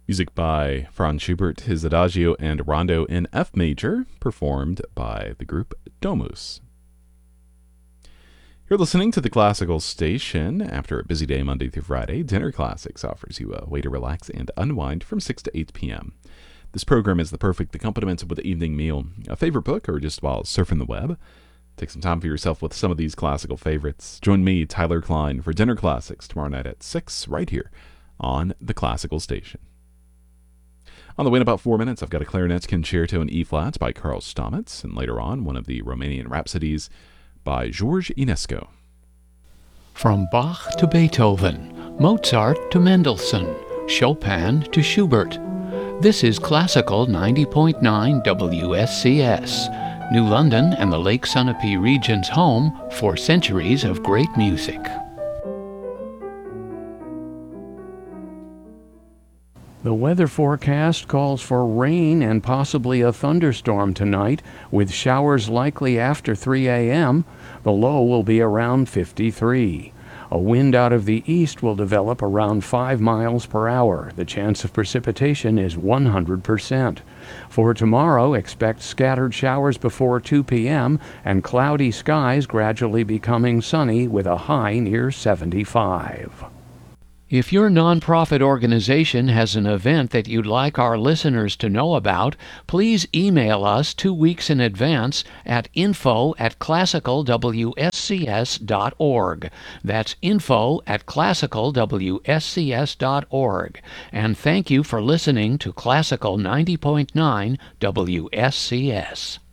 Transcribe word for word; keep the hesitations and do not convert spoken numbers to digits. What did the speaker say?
Music by Franz Schubert, his Adagio and Rondo in F major, performed by the group Domus. You're listening to the Classical Station. After a busy day Monday through Friday, Dinner Classics offers you a way to relax and unwind from six to eight p.m. This program is the perfect accompaniment with the evening meal, a favorite book, or just while surfing the web. Take some time for yourself with some of these classical favorites. Join me, Tyler Klein, for Dinner Classics tomorrow night at six, right here on the Classical Station. On the way in about four minutes, I've got a clarinet concerto in E-flat by Karl Stamitz, and later on, one of the Romanian Rhapsodies by George Enescu. From Bach to Beethoven, Mozart to Mendelssohn, Chopin to Schubert. This is Classical ninety point nine W S C S, New London and the Lake Sunapee region's home for centuries of great music. The weather forecast calls for rain and possibly a thunderstorm tonight, with showers likely after three a.m. The low will be around fifty-three. A wind out of the east will develop around five miles per hour. The chance of precipitation is one hundred percent. For tomorrow, expect scattered showers before two p.m. and cloudy skies gradually becoming sunny with a high near seventy-five. If your nonprofit organization has an event that you'd like our listeners to know about, please email us two weeks in advance at info at classical w s c s dot org. That's info at classical w s c s dot org. And thank you for listening to Classical ninety point nine W S C S.